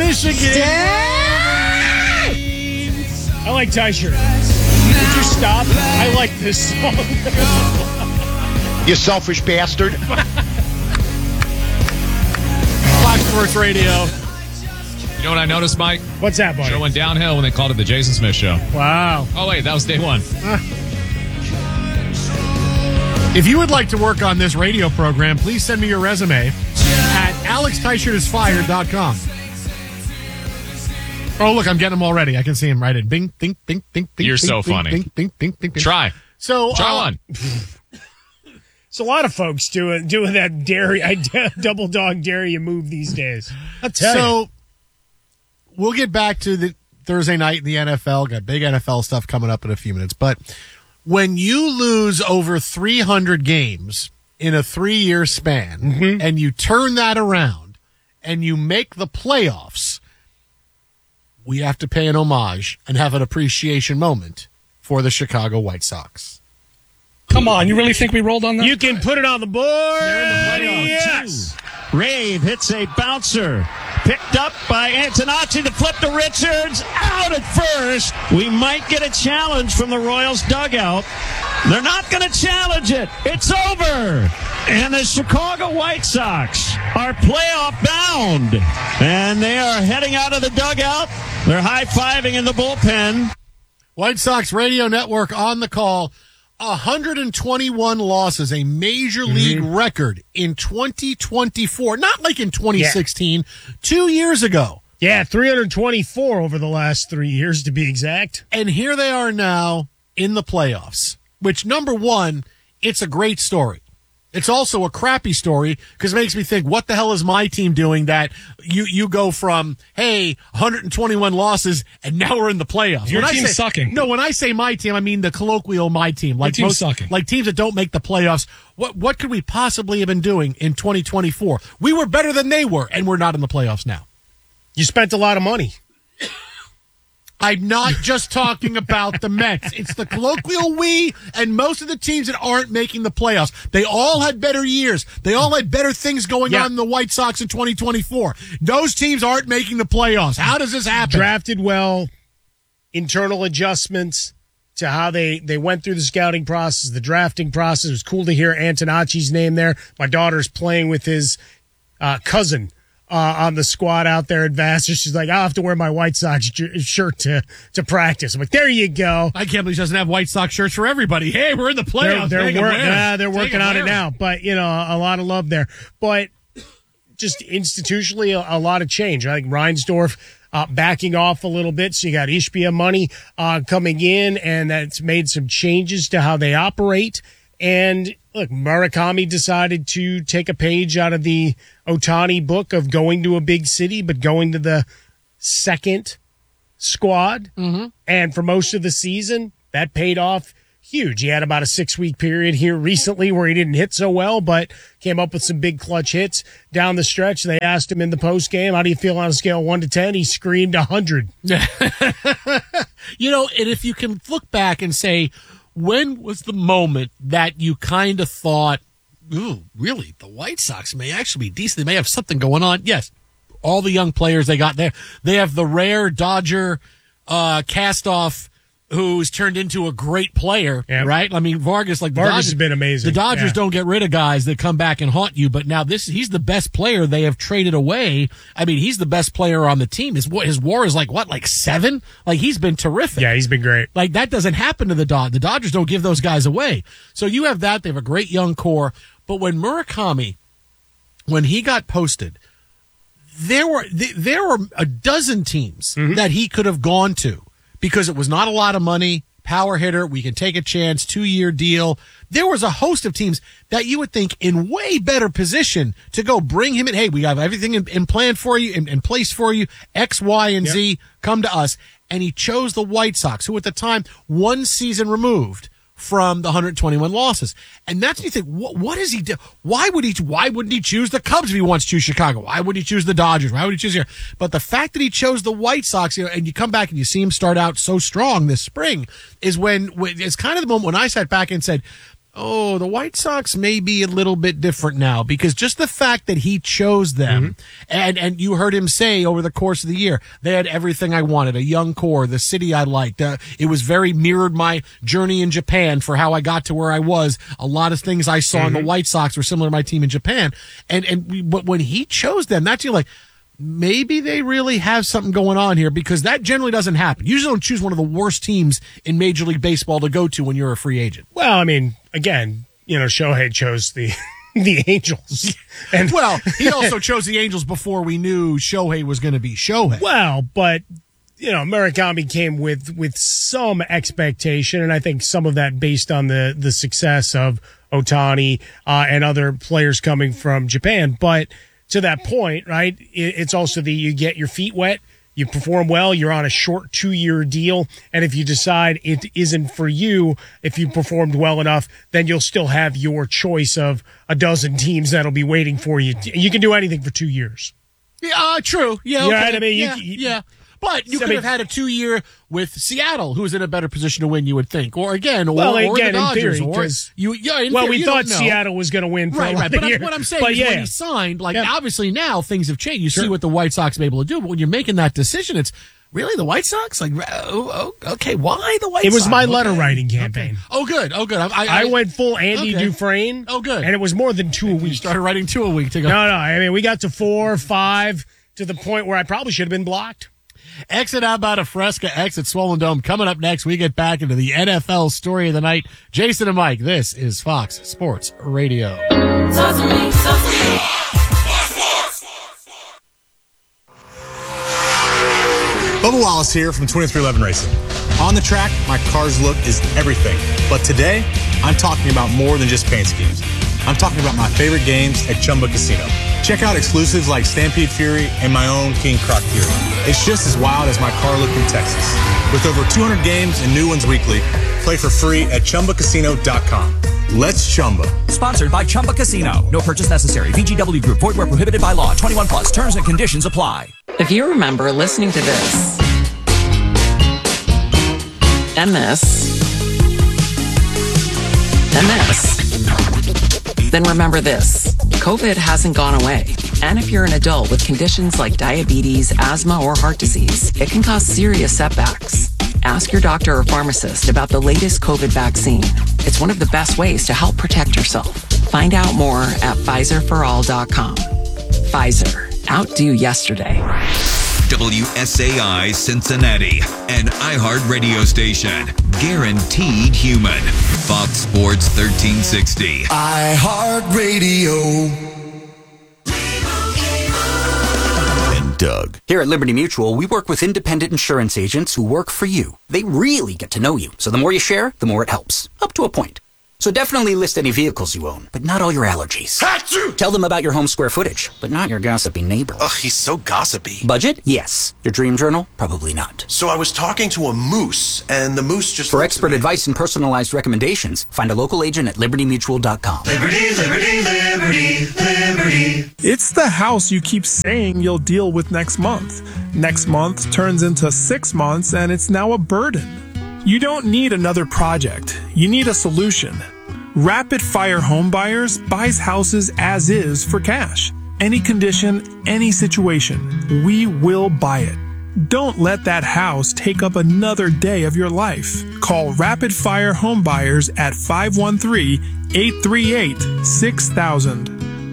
Michigan. I like Teicher. Would you stop? I like this song. You selfish bastard. Fox Sports Radio. You know what I noticed, Mike? What's that, buddy? Show went downhill when they called it the Jason Smith Show. Wow. Oh, wait, that was day one. If you would like to work on this radio program, please send me your resume at alexteichertisfired.com. Oh, look, I'm getting them already. I can see him right in. Bing, bing, bing, bing, bing. You're bing, so bing, funny. Bing, bing, bing, bing, bing. Try. So, Try one. It's a lot of folks doing that double dog dare you move these days. I'll tell you. So, we'll get back to the Thursday night in the NFL. Got big NFL stuff coming up in a few minutes. But when you lose over 300 games in a 3-year span, and you turn that around and you make the playoffs, we have to pay an homage and have an appreciation moment for the Chicago White Sox. Come on, you really think we rolled on that? You can put it on the board. Yes. Rave hits a bouncer. Picked up by Antonacci to flip to Richards. Out at first. We might get a challenge from the Royals dugout. They're not going to challenge it. It's over. And the Chicago White Sox are playoff bound. And they are heading out of the dugout. They're high-fiving in the bullpen. White Sox Radio Network on the call. 121 losses, a major league record in 2024. Not like in 2016, 2 years ago. Yeah, 324 over the last 3 years, to be exact. And here they are now in the playoffs, which, number one, it's a great story. It's also a crappy story because it makes me think, what the hell is my team doing that you go from, hey, 121 losses and now we're in the playoffs? Your team's sucking. No, when I say my team, I mean the colloquial my team. Like team's sucking. Like teams that don't make the playoffs. What could we possibly have been doing in 2024? We were better than they were, and we're not in the playoffs now. You spent a lot of money. I'm not just talking about the Mets. It's the colloquial we and most of the teams that aren't making the playoffs. They all had better years. They all had better things going on in the White Sox in 2024. Those teams aren't making the playoffs. How does this happen? Drafted well, internal adjustments to how they went through the scouting process, the drafting process. It was cool to hear Antonacci's name there. My daughter's playing with his cousin on the squad out there at Vassar. She's like, I'll have to wear my White Sox shirt to practice. I'm like, there you go. I can't believe she doesn't have White Sox shirts for everybody. Hey, we're in the playoffs. They're working on it now. But, a lot of love there. But just institutionally, a lot of change. I think Reinsdorf backing off a little bit. So you got Ishbia money coming in, and that's made some changes to how they operate. And look, Murakami decided to take a page out of the Ohtani book of going to a big city, but going to the second squad. And for most of the season, that paid off huge. He had about a 6-week period here recently where he didn't hit so well, but came up with some big clutch hits down the stretch. They asked him in the post game, how do you feel on a scale of 1 to 10? He screamed 100. And if you can look back and say, when was the moment that you kind of thought, ooh, really, the White Sox may actually be decent. They may have something going on. Yes, all the young players they got there. They have the rare Dodger cast-off who's turned into a great player, right? I mean, Vargas has been amazing. The Dodgers don't get rid of guys that come back and haunt you, but now he's the best player they have traded away. I mean, he's the best player on the team. His WAR is like 7? Like, he's been terrific. Yeah, he's been great. Like, that doesn't happen to the Dodgers. The Dodgers don't give those guys away. So you have that. They have a great young core. But when Murakami, when he got posted, there were a dozen teams that he could have gone to because it was not a lot of money, power hitter, we can take a chance, 2-year deal. There was a host of teams that you would think in way better position to go bring him in. Hey, we have everything in plan for you, in place for you, X, Y, and Z, come to us. And he chose the White Sox, who at the time, 1 season removed from the 121 losses. And that's when you think, what does he do? Why wouldn't he choose the Cubs if he wants to choose Chicago? Why would he choose the Dodgers? Why would he choose here? But the fact that he chose the White Sox, and you come back and you see him start out so strong this spring, is when it's kind of the moment when I sat back and said, the White Sox may be a little bit different now, because just the fact that he chose them, and you heard him say over the course of the year, they had everything I wanted, a young core, the city I liked. It was very mirrored my journey in Japan for how I got to where I was. A lot of things I saw in the White Sox were similar to my team in Japan. But when he chose them, that's like, maybe they really have something going on here, because that generally doesn't happen. You usually don't choose one of the worst teams in Major League Baseball to go to when you're a free agent. Well, I mean, again, Shohei chose the Angels. And well, he also chose the Angels before we knew Shohei was going to be Shohei. Well, but Murakami came with some expectation, and I think some of that based on the success of Ohtani and other players coming from Japan. But to that point, right, it's also you get your feet wet, you perform well, you're on a short 2-year deal, and if you decide it isn't for you, if you performed well enough, then you'll still have your choice of a dozen teams that'll be waiting for you. You can do anything for 2 years. Yeah, true. Yeah, okay. Right? I mean, yeah. But you could have had a 2-year with Seattle, who was in a better position to win, you would think, or the Dodgers. In theory, we thought Seattle was going to win for a lot of years. What I'm saying is when he signed, obviously now things have changed. You see what the White Sox have been able to do, but when you're making that decision, it's really the White Sox? Okay, why the White Sox? It was my letter writing campaign. Okay. Oh, good. I went full Andy Dufresne. Oh, good. And it was more than 2 a week. You started writing 2 a week to go. No. I mean, we got to 4, 5, to the point where I probably should have been blocked. Exit out about a Fresca, exit Swollen Dome. Coming up next, we get back into the NFL story of the night. Jason and Mike, this is Fox Sports Radio. Talk to me. Bubba Wallace here from 2311 Racing. On the track, my car's look is everything. But today, I'm talking about more than just paint schemes. I'm talking about my favorite games at Chumba Casino. Check out exclusives like Stampede Fury and my own King Croc Fury. It's just as wild as my car look in Texas. With over 200 games and new ones weekly, play for free at ChumbaCasino.com. Let's Chumba. Sponsored by Chumba Casino. No purchase necessary. VGW Group. Void where prohibited by law. 21 plus. Terms and conditions apply. If you remember listening to this and this and this, then remember this. COVID hasn't gone away. And if you're an adult with conditions like diabetes, asthma, or heart disease, it can cause serious setbacks. Ask your doctor or pharmacist about the latest COVID vaccine. It's one of the best ways to help protect yourself. Find out more at PfizerForAll.com. Pfizer. Outdo yesterday. WSAI Cincinnati, an iHeart radio station. Guaranteed human. Fox Sports 1360. iHeart Radio. And Doug. Here at Liberty Mutual, we work with independent insurance agents who work for you. They really get to know you. So the more you share, the more it helps. Up to a point. So definitely list any vehicles you own, but not all your allergies. Achoo! Tell them about your home square footage, but not your gossipy neighbor. Ugh, he's so gossipy. Budget? Yes. Your dream journal? Probably not. So I was talking to a moose, and the moose just... For expert advice and personalized recommendations, find a local agent at libertymutual.com. Liberty, liberty, liberty, liberty. It's the house you keep saying you'll deal with next month. Next month turns into 6 months, and it's now a burden. You don't need another project. You need a solution. Rapid Fire Home Buyers buys houses as is for cash. Any condition, any situation, we will buy it. Don't let that house take up another day of your life. Call Rapid Fire Home Buyers at 513-838-6000.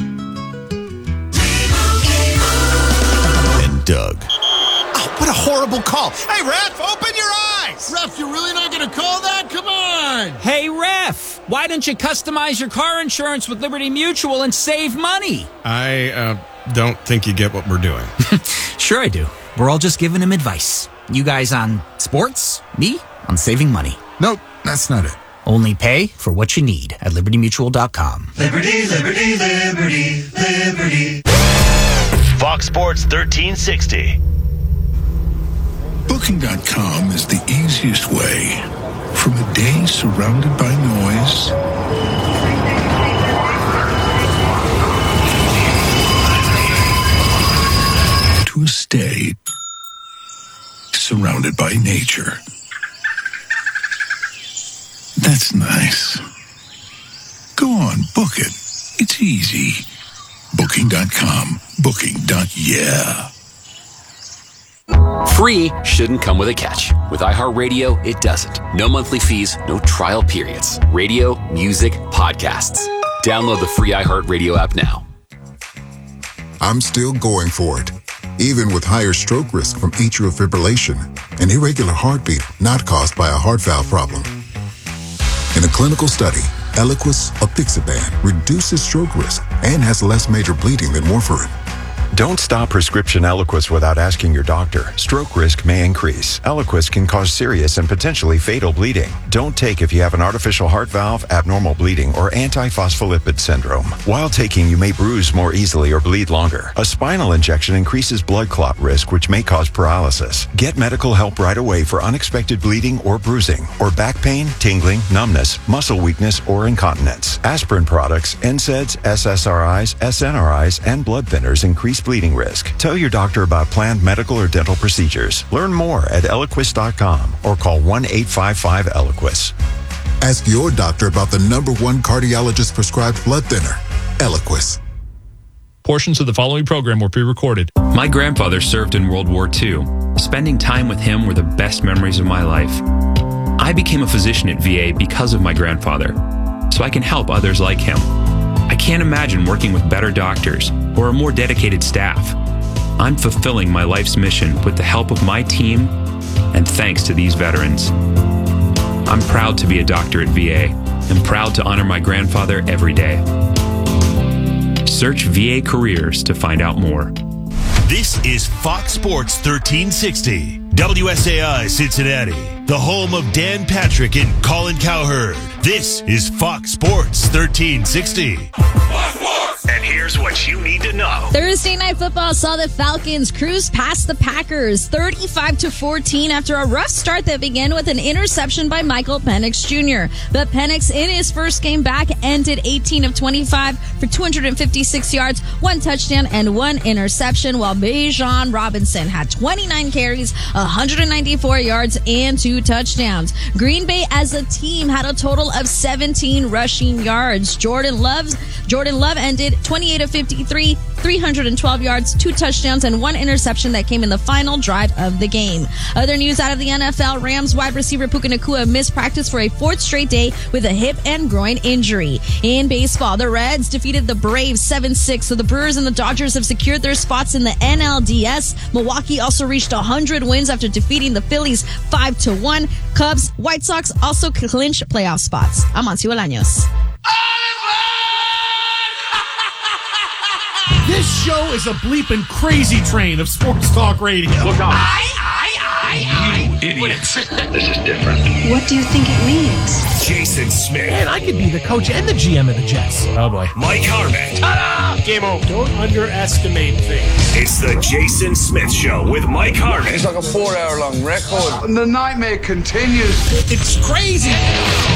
And Doug. Oh, what a horrible call. Hey, Ref, open your eyes. Ref, you're really not going to call that? Come on. Hey, Ref, why don't you customize your car insurance with Liberty Mutual and save money? I don't think you get what we're doing. Sure I do. We're all just giving him advice. You guys on sports, me on saving money. Nope, that's not it. Only pay for what you need at libertymutual.com. Liberty, liberty, liberty, liberty. Fox Sports 1360. Booking.com is the easiest way from a day surrounded by noise to a stay surrounded by nature. That's nice. Go on, book it. It's easy. Booking.com. Booking.yeah. Free shouldn't come with a catch. With iHeartRadio, it doesn't. No monthly fees, no trial periods. Radio, music, podcasts. Download the free iHeartRadio app now. I'm still going for it. Even with higher stroke risk from atrial fibrillation, an irregular heartbeat not caused by a heart valve problem. In a clinical study, Eliquis, apixaban, reduces stroke risk and has less major bleeding than warfarin. Don't stop prescription Eliquis without asking your doctor. Stroke risk may increase. Eliquis can cause serious and potentially fatal bleeding. Don't take if you have an artificial heart valve, abnormal bleeding, or antiphospholipid syndrome. While taking, you may bruise more easily or bleed longer. A spinal injection increases blood clot risk, which may cause paralysis. Get medical help right away for unexpected bleeding or bruising, or back pain, tingling, numbness, muscle weakness, or incontinence. Aspirin products, NSAIDs, SSRIs, SNRIs, and blood thinners increase bleeding risk. Tell your doctor about planned medical or dental procedures. Learn more at Eliquis.com or call 1-855-ELIQUIS. Ask your doctor about the #1 cardiologist prescribed blood thinner, Eliquis. Portions of the following program were pre-recorded. My grandfather served in World War II. Spending time with him were the best memories of my life. I became a physician at VA because of my grandfather, so I can help others like him. I can't imagine working with better doctors or a more dedicated staff. I'm fulfilling my life's mission with the help of my team and thanks to these veterans. I'm proud to be a doctor at VA and proud to honor my grandfather every day. Search VA Careers to find out more. This is Fox Sports 1360, WSAI Cincinnati, the home of Dan Patrick and Colin Cowherd. This is Fox Sports 1360. And here's what you need to know. Thursday Night Football saw the Falcons cruise past the Packers 35-14 after a rough start that began with an interception by Michael Penix Jr. But Penix, in his first game back, ended 18 of 25 for 256 yards, 1 touchdown, and 1 interception, while Bijan Robinson had 29 carries, 194 yards, and 2 touchdowns. Green Bay as a team had a total of 17 rushing yards. Jordan Love ended 28 of 53, 312 yards, 2 touchdowns, and 1 interception that came in the final drive of the game. Other news out of the NFL, Rams wide receiver Puka Nacua missed practice for a 4th straight day with a hip and groin injury. In baseball, the Reds defeated the Braves 7-6, so the Brewers and the Dodgers have secured their spots in the NLDS. Milwaukee also reached 100 wins after defeating the Phillies 5-1. Cubs, White Sox also clinch playoff spots. I'm Monty Bolaños. This show is a bleeping crazy train of sports talk radio. Look on. You idiots. This is different. What do you think it means? Jason Smith. Man, I could be the coach and the GM of the Jets. Oh, boy. Mike Harmon. Ta-da! Game over. Don't underestimate things. It's the Jason Smith Show with Mike Harmon. It's like a 4-hour-long record. And the nightmare continues. It's crazy.